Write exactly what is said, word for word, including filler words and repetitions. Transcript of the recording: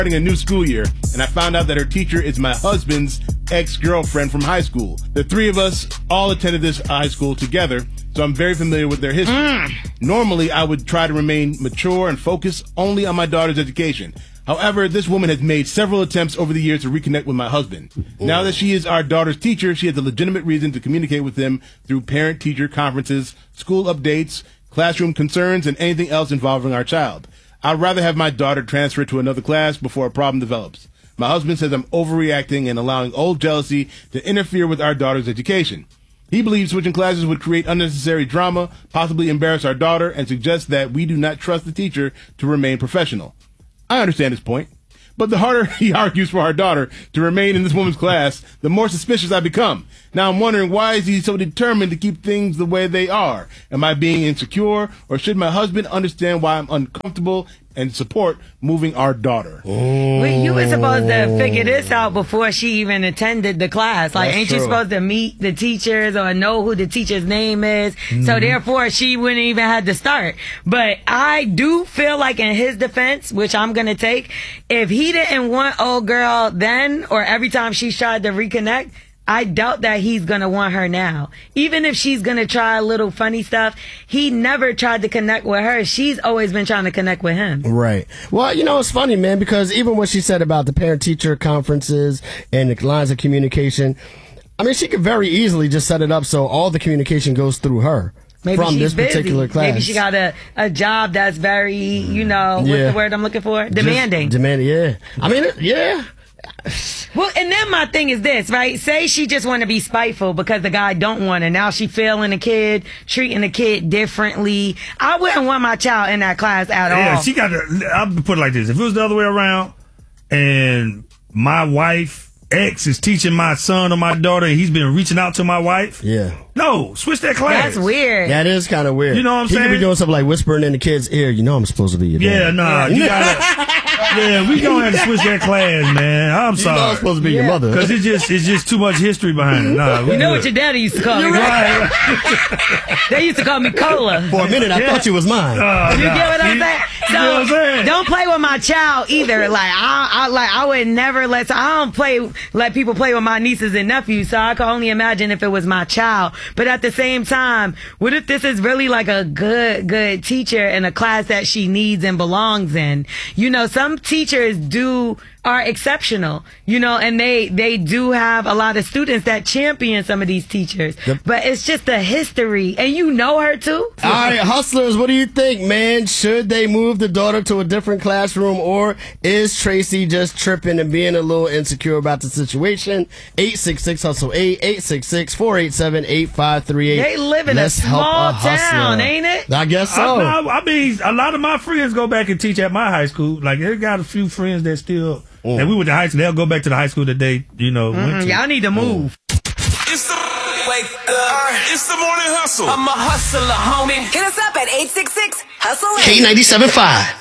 starting a new school year, and I found out that her teacher is my husband's ex-girlfriend from high school. The three of us all attended this high school together, so I'm very familiar with their history. Mm. Normally, I would try to remain mature and focus only on my daughter's education. However, this woman has made several attempts over the years to reconnect with my husband. Ooh. Now that she is our daughter's teacher, she has a legitimate reason to communicate with him through parent-teacher conferences, school updates, classroom concerns, and anything else involving our child. I'd rather have my daughter transfer to another class before a problem develops. My husband says I'm overreacting and allowing old jealousy to interfere with our daughter's education. He believes switching classes would create unnecessary drama, possibly embarrass our daughter, and suggests that we do not trust the teacher to remain professional. I understand his point, but the harder he argues for our daughter to remain in this woman's class, the more suspicious I become. Now I'm wondering, why is he so determined to keep things the way they are? Am I being insecure, or should my husband understand why I'm uncomfortable and support moving our daughter? Well, you were supposed to figure this out before she even attended the class. Like, That's ain't true. you supposed to meet the teachers or know who the teacher's name is? Mm-hmm. So therefore, she wouldn't even have to start. But I do feel like, in his defense, which I'm going to take, if he didn't want old girl then, or every time she tried to reconnect, I doubt that he's going to want her now. Even if she's going to try a little funny stuff, he never tried to connect with her. She's always been trying to connect with him. Right. Well, you know, it's funny, man, because even what she said about the parent-teacher conferences and the lines of communication, I mean, she could very easily just set it up so all the communication goes through her. Maybe from she's this busy. particular class. Maybe she got a, a job that's very, you know, what's Yeah. the word I'm looking for? Demanding. Just demanding, yeah. I mean, yeah. Well, and then my thing is this, right? Say she just want to be spiteful because the guy don't want her. Now she feeling the kid, treating the kid differently. I wouldn't want my child in that class at all. Yeah, she got to, I'll put it like this. If it was the other way around and my wife, ex, is teaching my son or my daughter and he's been reaching out to my wife. Yeah. No, switch that class. That's weird. That is kind of weird. You know what I'm he saying? He could be doing something like whispering in the kid's ear. You know I'm supposed to be your dad. Yeah, nah. You gotta, yeah, we gonna have to switch that class, man. I'm You sorry. know I'm supposed to be Yeah. your mother. Because it's just, it's just too much history behind it. Nah, we You know good. what your daddy used to call me, You're right? Right. They used to call me Cola. For a minute, I Yeah. thought you was mine. Uh, You nah. get what I'm See? saying? You know what I'm So saying? don't play with my child either. Like I, I like I would never let. I don't play let people play with my nieces and nephews. So I can only imagine if it was my child. But at the same time, what if this is really like a good good teacher in a class that she needs and belongs in? You know, some teachers do are exceptional, you know, and they they do have a lot of students that champion some of these teachers. Yep. But it's just a history, and you know her too. All right, hustlers, what do you think, man? Should they move the daughter to a different classroom, or is Tracy just tripping and being a little insecure about the situation? eight six six hustle eight, eight six six, four eight seven, eight five three eight. They live in Let's a help small a hustler. town, ain't it? I guess so. I, I, I mean, a lot of my friends go back and teach at my high school. Like, they got a few friends that still, Mm. and we went to high school. They'll go back to the high school that they, you know, went Mm, to. y'all need to move. It's the wake up. It's the morning hustle. I'm a hustler, homie. Hit us up at eight six six hustle eight. K ninety-seven point five.